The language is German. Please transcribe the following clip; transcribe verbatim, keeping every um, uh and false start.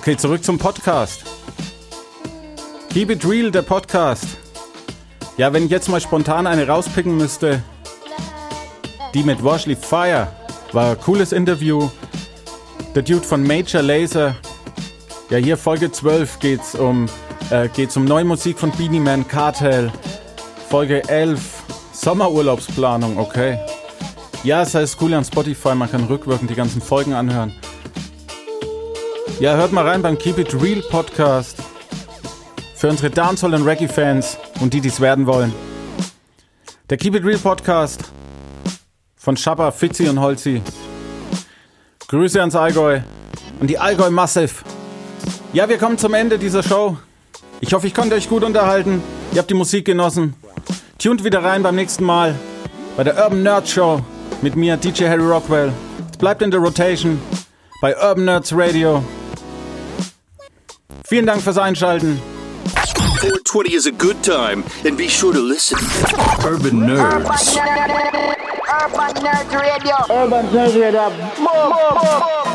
Okay, zurück zum Podcast. Keep It Real, der Podcast. Ja, wenn ich jetzt mal spontan eine rauspicken müsste, die mit Washley Fire, war ein cooles Interview. Der Dude von Major Lazer. Ja, hier Folge zwölf geht's um, äh, geht's um neue Musik von Beenie Man, Cartel. Folge elf, Sommerurlaubsplanung, okay. Ja, es heißt cool an Spotify, man kann rückwirkend die ganzen Folgen anhören. Ja, hört mal rein beim Keep It Real Podcast. Für unsere Dancehall- und Reggae-Fans und die, die es werden wollen. Der Keep It Real Podcast von Shabba, Fitzi und Holzi. Grüße ans Allgäu und die Allgäu Massive. Ja, wir kommen zum Ende dieser Show. Ich hoffe, ich konnte euch gut unterhalten. Ihr habt die Musik genossen. Tunt wieder rein beim nächsten Mal bei der Urban Nerd Show mit mir, D J Harry Rockwell. Es bleibt in der Rotation bei Urban Nerds Radio. Vielen Dank fürs Einschalten. four twenty is a good time, and be sure to listen. Urban Nerds. Urban Nerds Radio. Urban Nerds Radio. More, more, more.